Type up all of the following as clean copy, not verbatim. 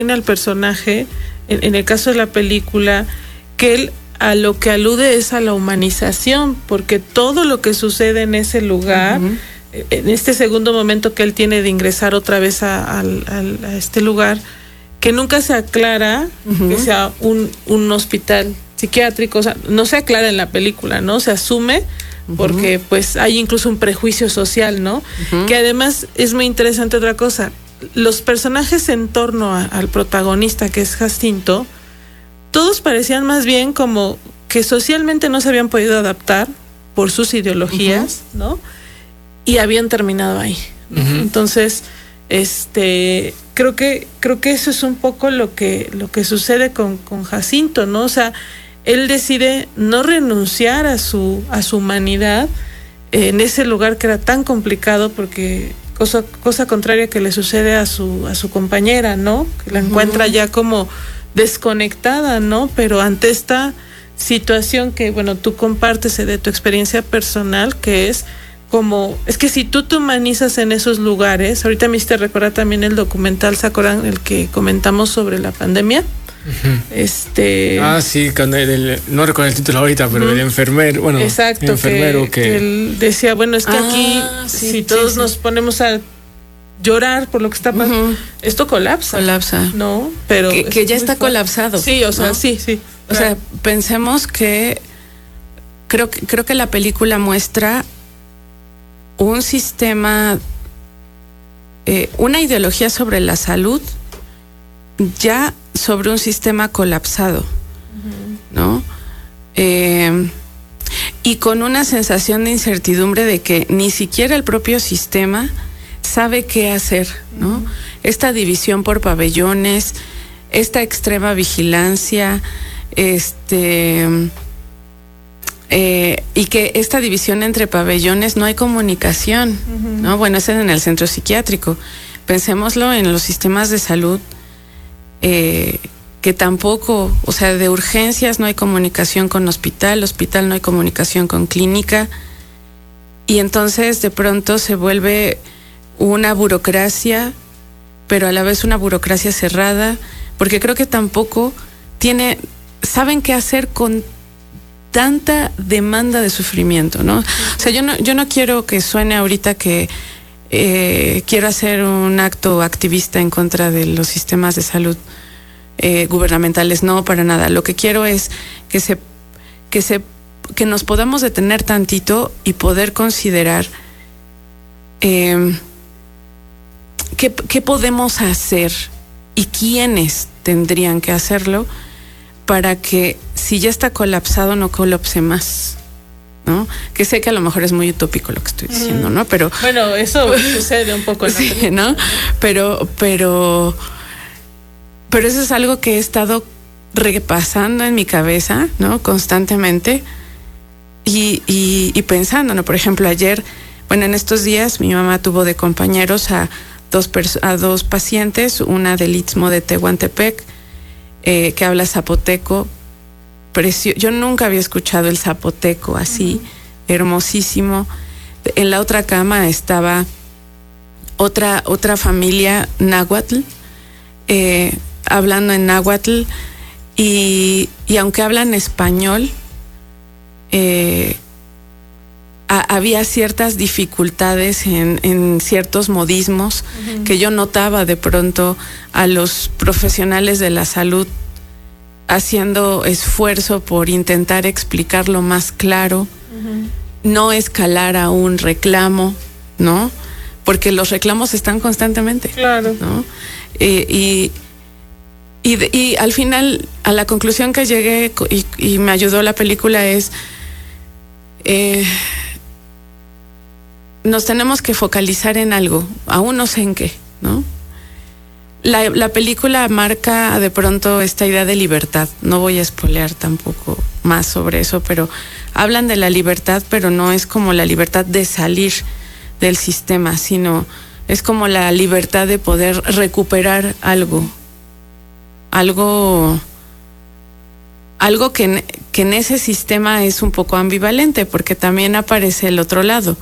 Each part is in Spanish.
al personaje, en el caso de la película, que él a lo que alude es a la humanización, porque todo lo que sucede en ese lugar, en este segundo momento que él tiene de ingresar otra vez a este lugar, que nunca se aclara que sea un hospital psiquiátrico, o sea, no se aclara en la película, ¿no? Se asume porque pues hay incluso un prejuicio social, ¿no? Que además es muy interesante otra cosa, los personajes en torno al protagonista, que es Jacinto, todos parecían más bien como que socialmente no se habían podido adaptar por sus ideologías, ¿no? Y habían terminado ahí, ¿no? Entonces, creo que eso es un poco lo que sucede con Jacinto, ¿no? O sea, él decide no renunciar a su humanidad en ese lugar que era tan complicado, porque cosa contraria que le sucede a su compañera, ¿no? Que la encuentra ya como desconectada, ¿no? Pero ante esta situación que, bueno, tú compartes de tu experiencia personal, que es como, es que si tú te humanizas en esos lugares, ahorita me hiciste recordar también el documental, ¿se acuerdan? El que comentamos sobre la pandemia. Sí, no recuerdo el título ahorita, pero el enfermero, bueno, exacto, el enfermero que él decía, bueno, es que aquí, si todos nos ponemos a llorar por lo que está pasando, esto colapsa, ¿no? Pero que ya está colapsado. Sí, o sea, ¿no? Sí. O sea, pensemos que creo que la película muestra un sistema, una ideología sobre la salud, ya sobre un sistema colapsado, ¿no? Y con una sensación de incertidumbre de que ni siquiera el propio sistema sabe qué hacer, ¿no? Esta división por pabellones, esta extrema vigilancia, y que esta división entre pabellones no hay comunicación, ¿no? Bueno, es en el centro psiquiátrico. Pensémoslo en los sistemas de salud, que tampoco, o sea, de urgencias no hay comunicación con hospital no hay comunicación con clínica, y entonces de pronto se vuelve una burocracia, pero a la vez una burocracia cerrada, porque creo que tampoco saben qué hacer con tanta demanda de sufrimiento, ¿no? O sea, yo no quiero que suene ahorita que quiero hacer un acto activista en contra de los sistemas de salud gubernamentales, no, para nada. Lo que quiero es que nos podamos detener tantito y poder considerar qué podemos hacer y quiénes tendrían que hacerlo para que, si ya está colapsado, no colapse más, ¿no? Que sé que a lo mejor es muy utópico lo que estoy diciendo, ¿no? Pero bueno, eso sucede un poco en la sí, ¿no? Pero eso es algo que he estado repasando en mi cabeza, ¿no? Constantemente y pensando, ¿no? Por ejemplo, ayer, bueno, en estos días mi mamá tuvo de compañeros a dos pacientes, una del Istmo de Tehuantepec, que habla zapoteco. Yo nunca había escuchado el zapoteco así, hermosísimo. En la otra cama estaba otra familia náhuatl, hablando en náhuatl, y aunque hablan español, había ciertas dificultades en ciertos modismos que yo notaba de pronto a los profesionales de la salud haciendo esfuerzo por intentar explicarlo más claro, no escalar a un reclamo, ¿no? Porque los reclamos están constantemente, claro, ¿no? Y al final, a la conclusión que llegué y me ayudó la película es nos tenemos que focalizar en algo, aún no sé en qué, ¿no? La película marca de pronto esta idea de libertad. No voy a spoilear tampoco más sobre eso, pero hablan de la libertad, pero no es como la libertad de salir del sistema, sino es como la libertad de poder recuperar algo que en ese sistema es un poco ambivalente, porque también aparece el otro lado.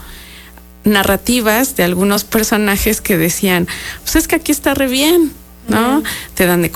Narrativas de algunos personajes que decían, pues es que aquí está re bien, ¿no? Te dan de